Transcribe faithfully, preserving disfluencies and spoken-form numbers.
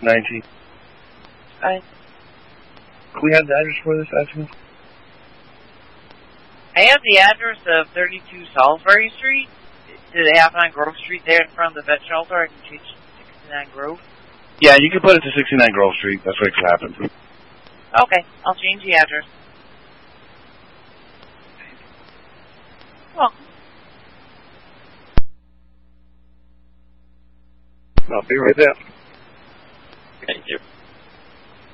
nineteen. Fine. Can we have the address for this, actually? I have the address of thirty-two Salisbury Street. Do they have it on Grove Street there in front of the vet shelter? I can change it to sixty-nine Grove. Yeah, you can put it to sixty-nine Grove Street. That's what it happens. Okay, I'll change the address. Welcome. I'll be right there. Thank you.